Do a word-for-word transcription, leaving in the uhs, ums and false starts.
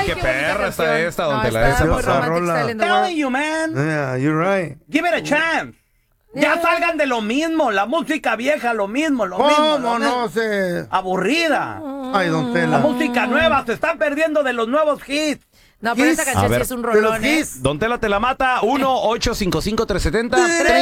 qué perra está canción. esta, don No, Tela. está Esa muy pasada. romantic style in the world. Telling you, man. Yeah, you're right. Give it a chance. Ya Yeah. salgan de lo mismo, la música vieja, lo mismo, lo mismo. ¿Cómo lo no mismo. sé? Aburrida. Ay, don La Tela. música nueva, se están perdiendo de los nuevos hits. No, pero esa Kiss. canción A sí ver. es un De los rolón, ¿eh? Kiss. Don Tela te la mata. uno ocho cinco cinco tres siete cero